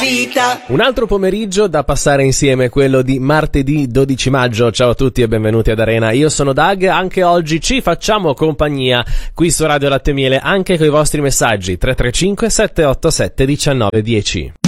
vita. Un altro pomeriggio da passare insieme, quello di martedì 12 maggio. Ciao a tutti e benvenuti ad Arena. Io sono Dag, anche oggi ci facciamo compagnia qui su Radio Latte e Miele, anche con i vostri messaggi 335 787 1910.